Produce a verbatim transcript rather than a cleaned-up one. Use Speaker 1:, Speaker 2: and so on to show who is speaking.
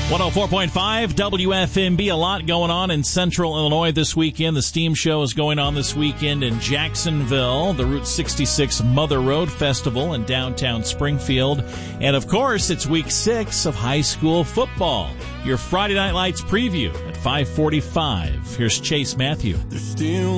Speaker 1: one oh four point five W F M B. A lot going on in Central Illinois this weekend. The Steam Show is going on this weekend in Jacksonville, the Route sixty-six Mother Road Festival in downtown Springfield. And, of course, it's week six of high school football. Your Friday Night Lights preview at five forty-five. Here's Chase Matthew.